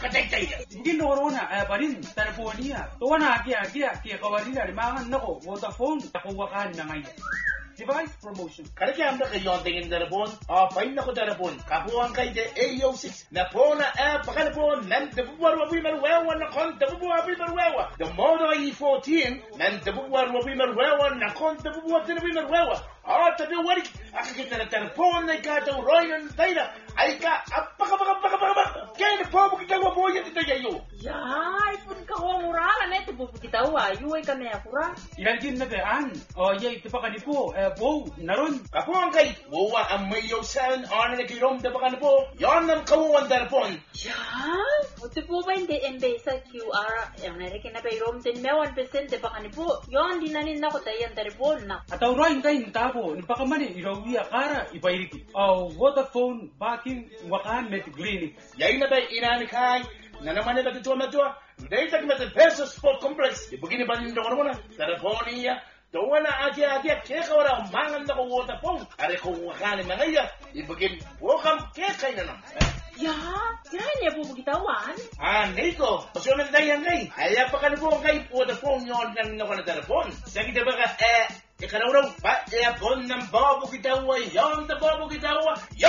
katay-tay. Hindi lorona pa rin teleponia. Tuwa na kia kawarila limangan nako Vodafone nakuwakan na ngayon. Device promotion. Kaya kayo ang tingin telepon, pain na ko telepon. Kapuang kay de AO6 na po na baka na po nan tabubuar wapi marwewa na kon tabubuar wapi marwewa. The Moto E14 nan tabubuar wapi marwewa na kon tabubuar wapi marwewa. Tabi wari akikita na telepon na ikaw royan tayo ay ka apaka kaya na po kita wapo yan ito yayo. Yay, pun ka murahan eh tubo kita wa yuay kami akura. Ilalgin na bean. Yay tipa kanipo bo naron. Kapuang kay wawa ang mayo san na nagirom da baka na po. Yan ang kawuan telepon. Yay, buti po ba hindi sa QR ang narikin na payrom 10 mewan percent de baka ni po. Yon dinanin na ko tayo ang telepon na. At roin kay nitabo nipakamani irawi akara ipairiki. Vodafone baking wakan met clinic. Yay na ba inani kay na naman na tuwa. Dahil sa pesos sport complex. Ibugin ba nito ko na telefonia. Tawa na aja kaya wala mangan na ko Vodafone. Are ko wakani mga iya. Ibugin wakam kaya na naman. Kaya niya po magitawan? Niko, pasyonan tayo kay. Ay, pakalipo kay Vodafone yun lang na telepon. Sa kita ba ka, ikaraw ba, pon ng babo kita wa, yung na babo kita wa,